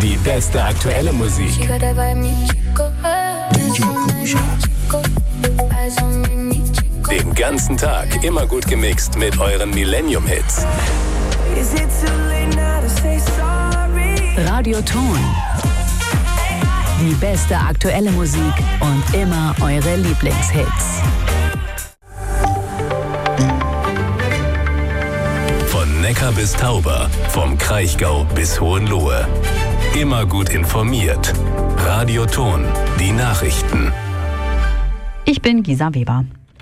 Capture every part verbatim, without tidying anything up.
Die beste aktuelle Musik. Den ganzen Tag immer gut gemixt mit euren Millennium-Hits. Radio Ton. Die beste aktuelle Musik und immer eure Lieblingshits. Von Neckar bis Tauber, vom Kraichgau bis Hohenlohe. Immer gut informiert. Radio Ton, die Nachrichten. Ich bin Gisa Weber.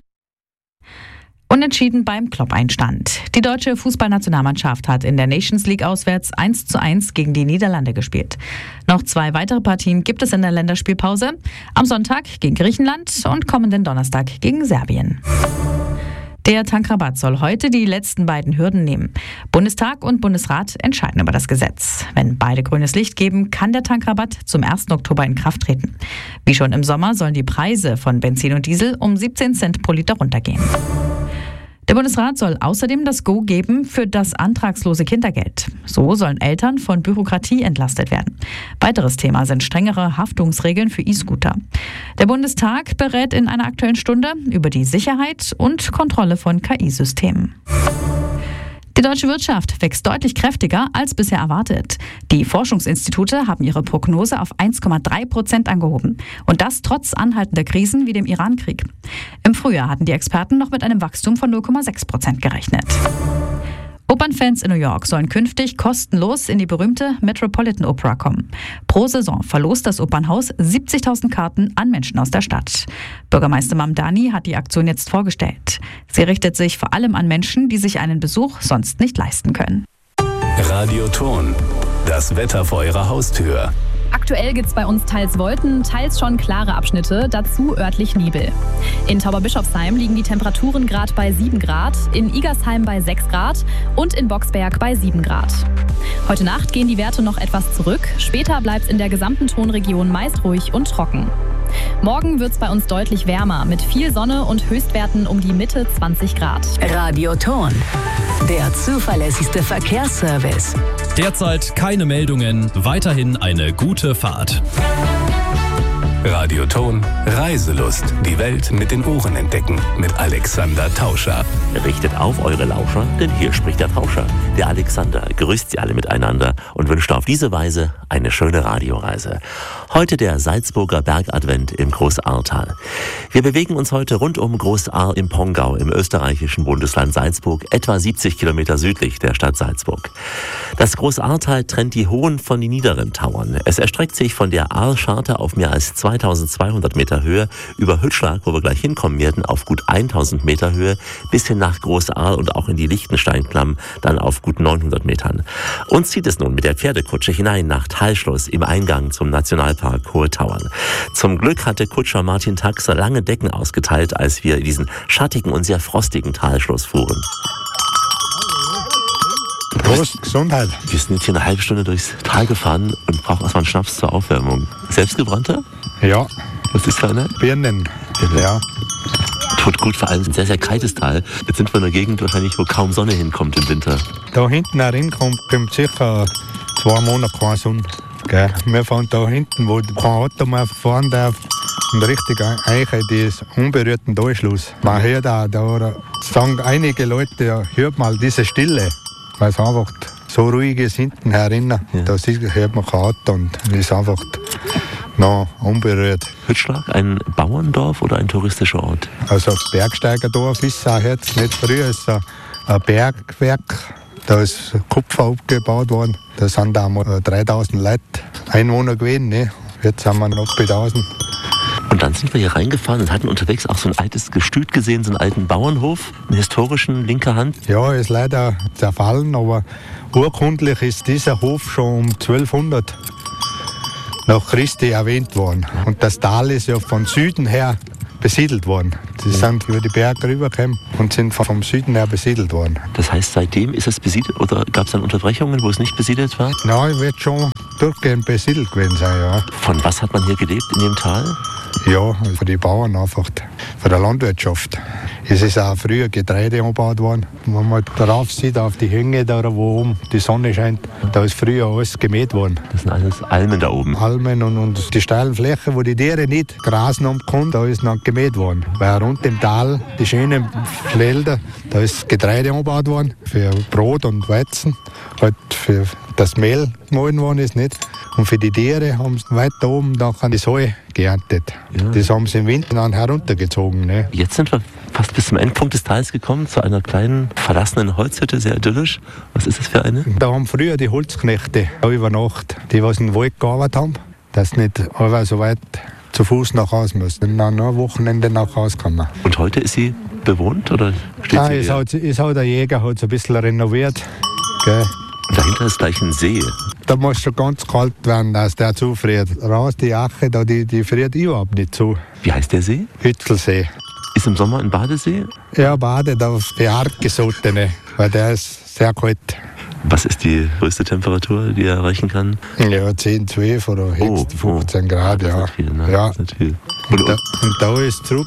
Unentschieden beim Klopp-Einstand. Die deutsche Fußballnationalmannschaft hat in der Nations League auswärts eins zu eins gegen die Niederlande gespielt. Noch zwei weitere Partien gibt es in der Länderspielpause. Am Sonntag gegen Griechenland und kommenden Donnerstag gegen Serbien. Der Tankrabatt soll heute die letzten beiden Hürden nehmen. Bundestag und Bundesrat entscheiden über das Gesetz. Wenn beide grünes Licht geben, kann der Tankrabatt zum ersten Oktober in Kraft treten. Wie schon im Sommer sollen die Preise von Benzin und Diesel um siebzehn Cent pro Liter runtergehen. Der Bundesrat soll außerdem das Go geben für das antragslose Kindergeld. So sollen Eltern von Bürokratie entlastet werden. Weiteres Thema sind strengere Haftungsregeln für E-Scooter. Der Bundestag berät in einer Aktuellen Stunde über die Sicherheit und Kontrolle von K I-Systemen. Die deutsche Wirtschaft wächst deutlich kräftiger als bisher erwartet. Die Forschungsinstitute haben ihre Prognose auf eins Komma drei Prozent angehoben. Und das trotz anhaltender Krisen wie dem Iran-Krieg. Im Frühjahr hatten die Experten noch mit einem Wachstum von null Komma sechs Prozent gerechnet. Opernfans in New York sollen künftig kostenlos in die berühmte Metropolitan Opera kommen. Pro Saison verlost das Opernhaus siebzigtausend Karten an Menschen aus der Stadt. Bürgermeister Mamdani hat die Aktion jetzt vorgestellt. Sie richtet sich vor allem an Menschen, die sich einen Besuch sonst nicht leisten können. Radio Ton, das Wetter vor eurer Haustür. Aktuell gibt es bei uns teils Wolken, teils schon klare Abschnitte, dazu örtlich Nebel. In Tauberbischofsheim liegen die Temperaturen gerade bei sieben Grad, in Igersheim bei sechs Grad und in Boxberg bei sieben Grad. Heute Nacht gehen die Werte noch etwas zurück, später bleibt es in der gesamten Tonregion meist ruhig und trocken. Morgen wird es bei uns deutlich wärmer, mit viel Sonne und Höchstwerten um die Mitte zwanzig Grad. Radio Ton, der zuverlässigste Verkehrsservice. Derzeit keine Meldungen, weiterhin eine gute Fahrt. Radio Ton, Reiselust. Die Welt mit den Ohren entdecken. Mit Alexander Tauscher. Richtet auf eure Lauscher, denn hier spricht der Tauscher. Der Alexander grüßt sie alle miteinander und wünscht auf diese Weise eine schöne Radioreise. Heute der Salzburger Bergadvent im Großahrtal. Wir bewegen uns heute rund um Großahr im Pongau im österreichischen Bundesland Salzburg, etwa siebzig Kilometer südlich der Stadt Salzburg. Das Großahrtal trennt die hohen von den niederen Tauern. Es erstreckt sich von der Ahrscharte auf mehr als zweitausendzweihundert Meter Höhe über Hüttschlag, wo wir gleich hinkommen werden, auf gut tausend Meter Höhe, bis hin nach Großahr und auch in die Lichtensteinklamm, dann auf gut neunhundert Metern. Uns zieht es nun mit der Pferdekutsche hinein nach Talschluss im Eingang zum Nationalpark Hohe Tauern. Zum Glück hatte Kutscher Martin Taxer lange Decken ausgeteilt, als wir in diesen schattigen und sehr frostigen Talschluss fuhren. Prost, Gesundheit. Wir sind jetzt hier eine halbe Stunde durchs Tal gefahren und brauchen erstmal einen Schnaps zur Aufwärmung. Selbstgebrannter? Ja. Was ist für eine? Birnen. Birnen. Ja. Tut gut, vor allem ein sehr, sehr kaltes Tal. Jetzt sind wir in einer Gegend wahrscheinlich, wo kaum Sonne hinkommt im Winter. Da hinten herin kommt, kommt sicher zwei Monate keine Sonne. Gell? Wir fahren da hinten, wo kein Auto mehr fahren darf. Und richtig eigentlich das unberührten Durchschluss. Man hört auch, da sagen einige Leute, ja, hört mal diese Stille. Weil es einfach so ruhig ist hinten herinnen. Ja. Da hört man kein Auto und ist einfach noch unberührt. Hüttschlag, ein Bauerndorf oder ein touristischer Ort? Also das Bergsteigerdorf ist es auch jetzt nicht früher, es ist ein Bergwerk. Da ist Kupfer abgebaut worden. Da sind da mal dreitausend Leute Einwohner gewesen. Ne? Jetzt sind wir noch bei tausend. Und dann sind wir hier reingefahren und hatten unterwegs auch so ein altes Gestüt gesehen, so einen alten Bauernhof, einen historischen, linker Hand. Ja, ist leider zerfallen, aber urkundlich ist dieser Hof schon um zwölfhundert nach Christi erwähnt worden. Und das Tal ist ja von Süden her besiedelt worden. Sie sind über die Berge rübergekommen und sind vom Süden her besiedelt worden. Das heißt, seitdem ist es besiedelt oder gab es dann Unterbrechungen, wo es nicht besiedelt war? Nein, wird schon durchgehend besiedelt gewesen sein, ja. Von was hat man hier gelebt in dem Tal? Ja, für die Bauern einfach, für die Landwirtschaft. Es ist auch früher Getreide angebaut worden. Wenn man darauf sieht, auf die Hänge, da wo oben die Sonne scheint, da ist früher alles gemäht worden. Das sind alles Almen da oben. Almen und, und die steilen Flächen, wo die Tiere nicht grasen haben können, da ist noch gemäht worden. Weil rund im Tal, die schönen Felder, da ist Getreide angebaut worden für Brot und Weizen, halt für das Mehl gemahlen worden ist nicht. Und für die Tiere haben sie weiter oben nachher die Soja geerntet. Ja. Das haben sie im Winter dann heruntergezogen. Ne? Jetzt sind wir fast bis zum Endpunkt des Tals gekommen, zu einer kleinen verlassenen Holzhütte, sehr idyllisch. Was ist das für eine? Da haben früher die Holzknechte über Nacht, die was in den Wald gearbeitet haben, dass nicht alle so weit zu Fuß nach Hause müssen. Und dann nur am Wochenende nach Hause kommen. Und heute ist sie bewohnt oder steht ja, sie? Es hat, es hat der Jäger hat ein bisschen renoviert. Gell? Und dahinter ist gleich ein See. Da muss schon ganz kalt werden, dass der zufriert. Raus, die Ache, da, die, die friert überhaupt nicht zu. Wie heißt der See? Hützelsee. Ist im Sommer ein Badesee? Ja, badet auf die Hartgesotene, weil der ist sehr kalt. Was ist die größte Temperatur, die er erreichen kann? Ja, zehn, zwölf oder höchstens oh, fünfzehn Grad, ja. ja. Das ist viel, ne? Ja. Das ist viel. Und, und, da, und da ist zurück.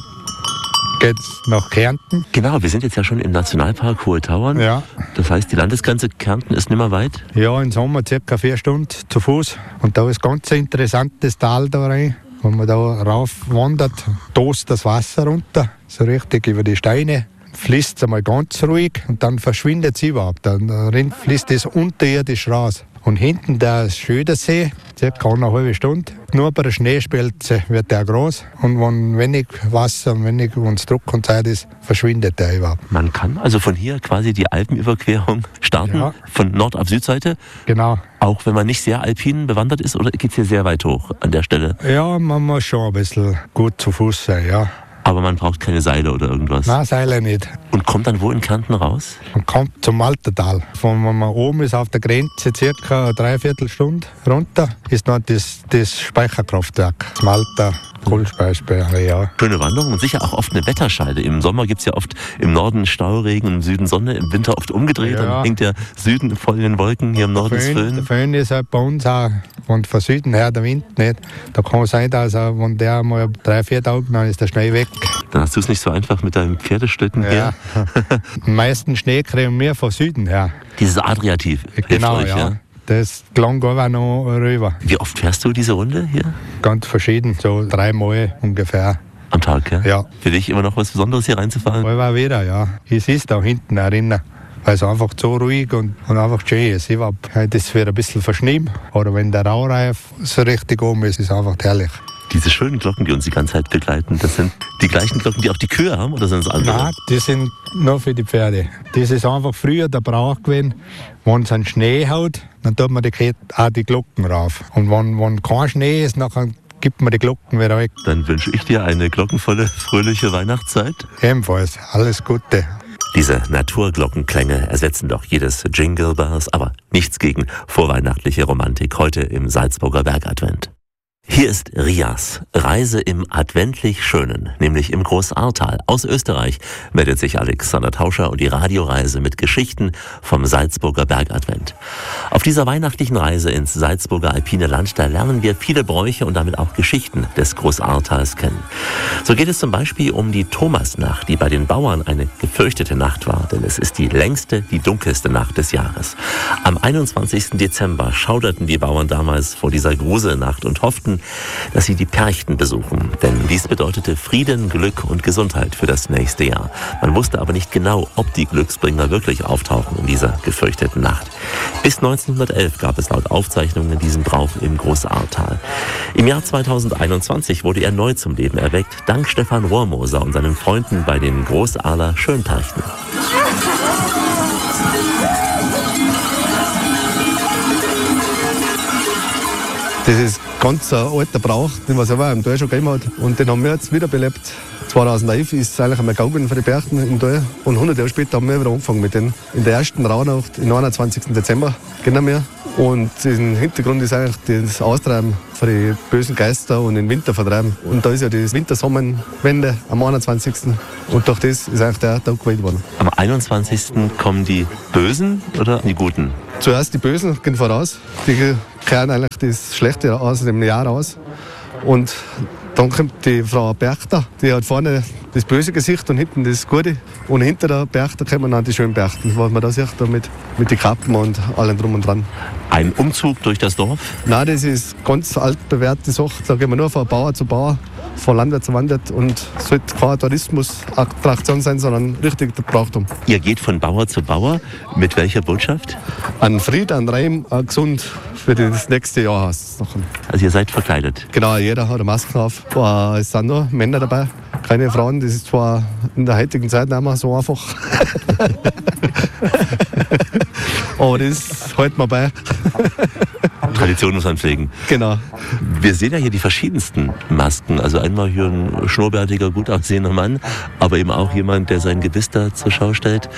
Geht's nach Kärnten? Genau, wir sind jetzt ja schon im Nationalpark Hohe Tauern. Ja. Das heißt, die Landesgrenze Kärnten ist nicht mehr weit? Ja, im Sommer circa vier Stunden zu Fuß. Und da ist ganz ein interessantes Tal da rein. Wenn man da rauf wandert, tost das Wasser runter, so richtig über die Steine. Fließt es einmal ganz ruhig und dann verschwindet es überhaupt. Dann fließt es unterirdisch raus. Und hinten der Schödersee, circa eine halbe Stunde. Nur bei der Schneespelze wird der groß. Und wenn wenig Wasser und wenig, wenn es Druck und Zeit ist, verschwindet der überhaupt. Man kann also von hier quasi die Alpenüberquerung starten, ja. Von Nord- auf Südseite. Genau. Auch wenn man nicht sehr alpin bewandert ist, oder geht es hier sehr weit hoch an der Stelle? Ja, man muss schon ein bisschen gut zu Fuß sein, ja. Aber man braucht keine Seile oder irgendwas? Nein, Seile nicht. Und kommt dann wo in Kärnten raus? Man kommt zum Altertal. Von wenn man oben ist auf der Grenze, circa eine Dreiviertelstunde runter, ist noch das, das Speicherkraftwerk, das Malta. Kohlenspeicherspeicher, ja. Schöne Wanderung und sicher auch oft eine Wetterscheide. Im Sommer gibt es ja oft im Norden Stauregen, im Süden Sonne, im Winter oft umgedreht. Ja. Dann hängt der Süden voll in den Wolken, hier im Norden ist Föhn. Der Föhn ist halt bei uns auch, und von Süden her der Wind nicht. Da kann es sein, dass er, wenn der mal drei, vier Tage, dann ist der Schnee weg. Dann hast du es nicht so einfach mit deinem Pferdeschlitten ja. hier. Den meisten Schnee kriegen wir von Süden her. Dieses Adriativ hilft genau, euch, ja. ja? Das gelang auch noch rüber. Wie oft fährst du diese Runde hier? Ganz verschieden, so dreimal ungefähr. Am Tag, ja? Ja. Für dich immer noch was Besonderes hier reinzufahren? Mal wieder, ja. Es ist da hinten erinnern, weil es einfach so ruhig und, und einfach schön ist. Ich hab, das wird ein bisschen verschnien, oder wenn der Raureif so richtig oben ist, ist es einfach herrlich. Diese schönen Glocken, die uns die ganze Zeit begleiten, das sind die gleichen Glocken, die auch die Kühe haben, oder sind es andere? Nein, die sind nur für die Pferde. Das ist einfach früher der Brauch gewesen, wenn es einen Schnee haut, dann tut man die, auch die Glocken rauf. Und wenn, wenn kein Schnee ist, dann gibt man die Glocken wieder weg. Dann wünsche ich dir eine glockenvolle, fröhliche Weihnachtszeit. Ebenfalls, alles Gute. Diese Naturglockenklänge ersetzen doch jedes Jingle Bells, aber nichts gegen vorweihnachtliche Romantik heute im Salzburger Bergadvent. Hier ist Rias, Reise im adventlich Schönen, nämlich im Großahrtal. Aus Österreich meldet sich Alexander Tauscher und die Radioreise mit Geschichten vom Salzburger Bergadvent. Auf dieser weihnachtlichen Reise ins Salzburger alpine Land, da lernen wir viele Bräuche und damit auch Geschichten des Großahrtals kennen. So geht es zum Beispiel um die Thomasnacht, die bei den Bauern eine gefürchtete Nacht war, denn es ist die längste, die dunkelste Nacht des Jahres. Am einundzwanzigsten Dezember schauderten die Bauern damals vor dieser Gruselnacht und hofften, dass sie die Perchten besuchen. Denn dies bedeutete Frieden, Glück und Gesundheit für das nächste Jahr. Man wusste aber nicht genau, ob die Glücksbringer wirklich auftauchen in dieser gefürchteten Nacht. Bis neunzehnhundertelf gab es laut Aufzeichnungen diesen Brauch im Großahrtal. Im Jahr zweitausendeinundzwanzig wurde er neu zum Leben erweckt, dank Stefan Rohrmoser und seinen Freunden bei den Großahler Schönperchten. Das ist ganz ein alter Brauch, den es aber im Tal schon gegeben hat. Und den haben wir jetzt wiederbelebt. zweitausendelf ist es eigentlich einmal gegangen für die Perchten im Tal. Und hundert Jahre später haben wir wieder angefangen mit denen. In der ersten Rauhnacht, am einundzwanzigsten Dezember, gehen wir. Und im Hintergrund ist eigentlich das Austreiben für die bösen Geister und den Winter vertreiben. Und da ist ja die Wintersommerwende am einundzwanzigsten Und durch das ist eigentlich der Tag gewählt worden. Am einundzwanzigsten kommen die Bösen oder die Guten? Zuerst die Bösen gehen voraus. Die kehren eigentlich das Schlechte aus dem Jahr raus. Und Dann kommt die Frau Berchter, die hat vorne das böse Gesicht und hinten das gute. Und hinter der Berchter kommen dann die schönen Berchten, was man da sieht, da mit, mit den Kappen und allem drum und dran. Ein Umzug durch das Dorf? Nein, das ist ganz altbewährte Sache. Da gehen wir nur von Bauer zu Bauer, von Landwirt zu Landwirt und sollte keine Tourismusattraktion sein, sondern richtig der Brauchtum. Ihr geht von Bauer zu Bauer. Mit welcher Botschaft? An Fried, an Reim, an gesund für das nächste Jahr. Also ihr seid verkleidet? Genau, jeder hat eine Maske auf. Es sind nur Männer dabei, keine Frauen. Das ist zwar in der heutigen Zeit nicht mehr so einfach. Aber das halten wir bei. Tradition muss man pflegen. Genau. Wir sehen ja hier die verschiedensten Masken. Also einmal hier ein schnurrbärtiger, gut aussehender Mann, aber eben auch jemand, der sein Gebiss da zur Schau stellt,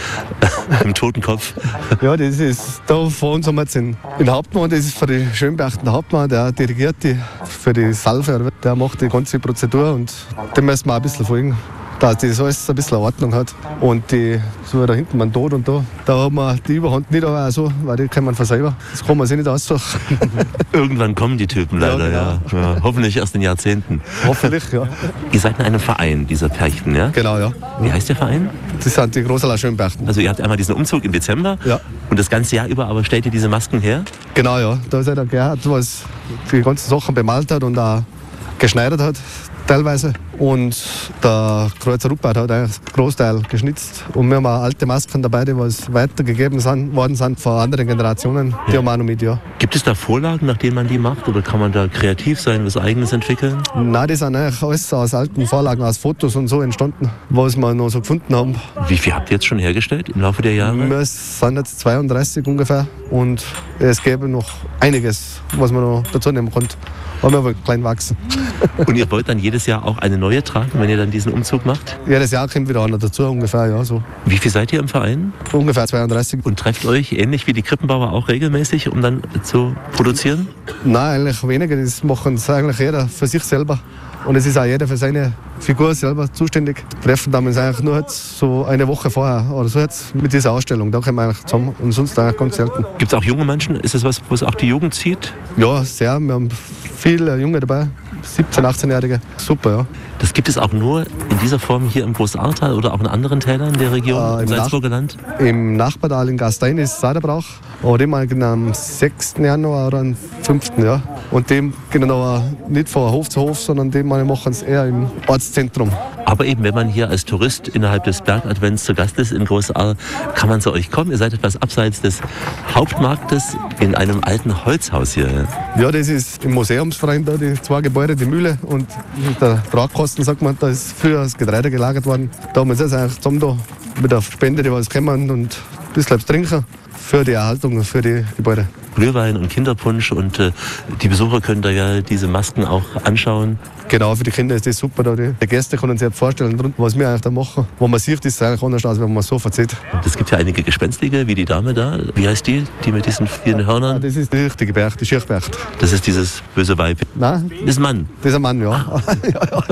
im Totenkopf. Ja, das ist da vor uns haben wir jetzt den, den Hauptmann, das ist für die Schönberchten Hauptmann, der dirigiert die für die Salve, der macht die ganze Prozedur und dem müssen wir auch ein bisschen folgen, dass das alles ein bisschen Ordnung hat. Und die, so da hinten man dort und da, da haben wir die Überhand nicht, aber auch so, weil die kann man von selber. Das kann man sich nicht aussuchen. Irgendwann kommen die Typen leider, ja, genau. ja. ja. Hoffentlich erst in Jahrzehnten. Hoffentlich, ja. Ihr seid in einem Verein, dieser Perchten, ja? Genau, ja. Wie heißt der Verein? Das sind die Großerler Schönberchten. Also ihr habt einmal diesen Umzug im Dezember ja. und das ganze Jahr über, aber stellt ihr diese Masken her? Genau, ja. Da ist der Gerhard, was die ganzen Sachen bemalt hat und auch geschneidert hat. Teilweise. Und der Kreuzer Ruppert hat eigentlich einen Großteil geschnitzt. Und wir haben auch alte Masken dabei, die was weitergegeben sind, worden sind von anderen Generationen. Die ja. haben wir auch noch mit, ja. Gibt es da Vorlagen, nach denen man die macht? Oder kann man da kreativ sein, was Eigenes entwickeln? Nein, die sind eigentlich alles aus alten Vorlagen, aus Fotos und so entstanden, was wir noch so gefunden haben. Wie viel habt ihr jetzt schon hergestellt im Laufe der Jahre? Wir sind jetzt zweiunddreißig ungefähr. Und es gäbe noch einiges, was man noch dazu nehmen kann. Aber wir wollen klein wachsen. Und ihr wollt dann jedes Jahr auch eine neue tragen, wenn ihr dann diesen Umzug macht? Jedes Jahr kommt wieder einer dazu, ungefähr, ja, so. Wie viel seid ihr im Verein? Ungefähr zweiunddreißig. Und trefft euch ähnlich wie die Krippenbauer auch regelmäßig, um dann zu produzieren? Nein, eigentlich weniger. Das machen es eigentlich jeder für sich selber. Und es ist auch jeder für seine Figur selber zuständig. Treffen damals eigentlich nur jetzt so eine Woche vorher oder so jetzt mit dieser Ausstellung. Da kommen wir eigentlich zusammen und sonst eigentlich ganz selten. Gibt es auch junge Menschen? Ist das was, was auch die Jugend zieht? Ja, sehr. Wir haben viele Junge dabei. siebzehn-, achtzehnjährige. Super, ja. Das gibt es auch nur in dieser Form hier im Großahrtal oder auch in anderen Tälern der Region, äh, im Salzburger Land? Im Nachbartal in Gastein ist es auch der Brauch. Aber den mal am sechsten Januar oder am fünften Ja. Und dem gehen dann aber nicht von Hof zu Hof, sondern den mal machen es eher im Ortszentrum. Aber eben, wenn man hier als Tourist innerhalb des Bergadvents zu Gast ist in Großahr, kann man zu euch kommen. Ihr seid etwas abseits des Hauptmarktes in einem alten Holzhaus hier. Ja, das ist im Museumsverein da, die zwei Gebäude, die Mühle und der Tragkosten, sagt man, da ist früher das Getreide gelagert worden. Da haben wir uns jetzt eigentlich zusammen da mit der Spende, die was kommen und ein bisschen was trinken für die Erhaltung, für die Gebäude. Glühwein und Kinderpunsch und äh, die Besucher können da ja diese Masken auch anschauen. Genau, für die Kinder ist das super. Da die Gäste können sich vorstellen, was wir eigentlich da machen. Wenn man sieht, ist es eigentlich anders, als wenn man so verzieht. Es gibt ja einige Gespenstige, wie die Dame da. Wie heißt die, die mit diesen vielen Hörnern? Ja, das ist die richtige Bercht, die Schirchbercht. Das ist dieses böse Weib? Nein. Das ist ein Mann? Das ist ein Mann, ja. Ah. ja, ja.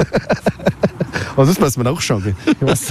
Aber das muss man auch schauen. Das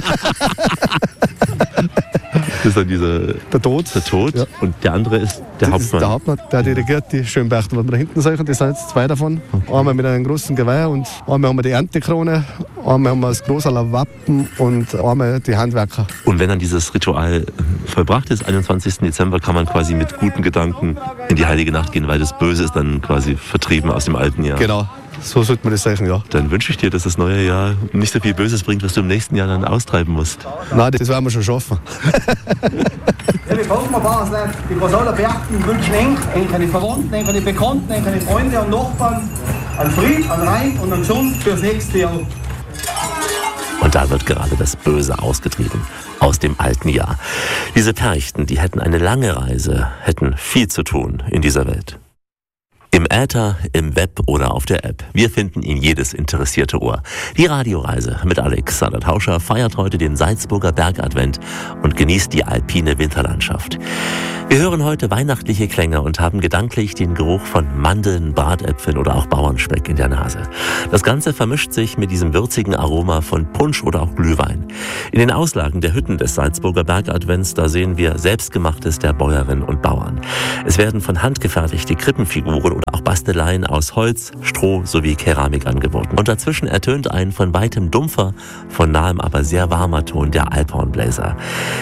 ist dann dieser, der Tod. Der Tod. Ja. Und der andere ist der das Hauptmann. Ist der Hauptmann, der dirigiert die Schönberchten. Was wir da hinten sehen, das sind jetzt zwei davon. Einmal mit einem großen Geweih und einmal haben wir die Erntekrone, einmal haben wir das Großaler Wappen und einmal die Handwerker. Und wenn dann dieses Ritual vollbracht ist, einundzwanzigsten Dezember, kann man quasi mit guten Gedanken in die heilige Nacht gehen, weil das Böse ist dann quasi vertrieben aus dem alten Jahr. Genau. So sollte man das sagen, ja. Dann wünsche ich dir, dass das neue Jahr nicht so viel Böses bringt, was du im nächsten Jahr dann austreiben musst. Nein, das werden wir schon schaffen. Ja, wir hoffen aber, dass die Großaler Berchten wünschen eng, eng an die Verwandten, eng an die Bekannten, eng an die Freunde und Nachbarn, an Fried, an Rein und an Gesund fürs nächste Jahr. Und da wird gerade das Böse ausgetrieben aus dem alten Jahr. Diese Perchten, die hätten eine lange Reise, hätten viel zu tun in dieser Welt. Im Äther, im Web oder auf der App. Wir finden ihn jedes interessierte Ohr. Die Radioreise mit Alexander Tauscher feiert heute den Salzburger Bergadvent und genießt die alpine Winterlandschaft. Wir Wir hören heute weihnachtliche Klänge und haben gedanklich den Geruch von Mandeln, Bratäpfeln oder auch Bauernspeck in der Nase. Das Ganze vermischt sich mit diesem würzigen Aroma von Punsch oder auch Glühwein. In den Auslagen der Hütten des Salzburger Bergadvents, da sehen wir Selbstgemachtes der Bäuerinnen und Bauern. Es werden von Hand gefertigte Krippenfiguren oder auch Basteleien aus Holz, Stroh sowie Keramik angeboten. Und dazwischen ertönt ein von weitem dumpfer, von nahem aber sehr warmer Ton der Alphornbläser.